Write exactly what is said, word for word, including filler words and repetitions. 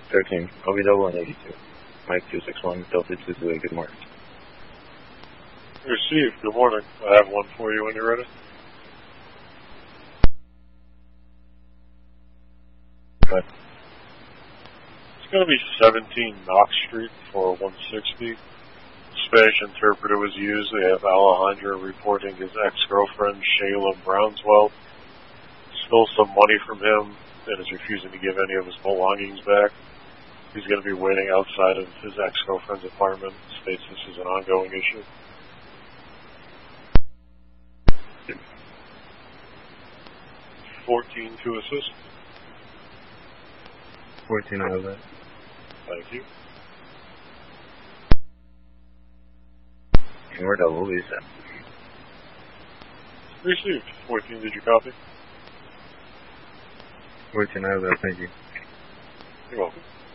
thirteen, I'll be double one eighty-two. Mike two six one, Delta two three, good morning. Received, good morning. I have one for you when you're ready. Good. It's going to be seventeen Knox Street for one sixty. Spanish interpreter was used. They have Alejandro reporting his ex-girlfriend, Shayla Brownswell, stole some money from him and is refusing to give any of his belongings back. He's going to be waiting outside of his ex-girlfriend's apartment. States this is an ongoing issue. fourteen to assist. fourteen, I have that. Thank you. And we're double, Lisa. Received. fourteen, did you copy? fourteen, I have that, thank you. You're welcome.